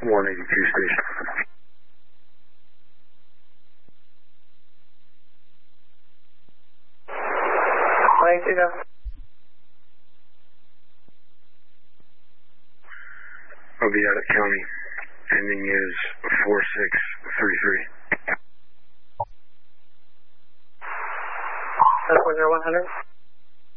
182 station. I'll be out at county. Ending is 4633. 40100.